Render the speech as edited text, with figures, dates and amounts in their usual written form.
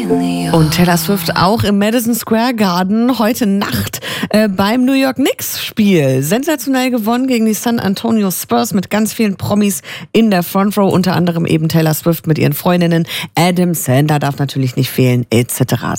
Und Taylor Swift auch im Madison Square Garden heute Nacht beim New York Knicks Spiel. Sensationell gewonnen gegen die San Antonio Spurs mit ganz vielen Promis in der Front Row, unter anderem eben Taylor Swift mit ihren Freundinnen. Adam Sandler darf natürlich nicht fehlen, etc.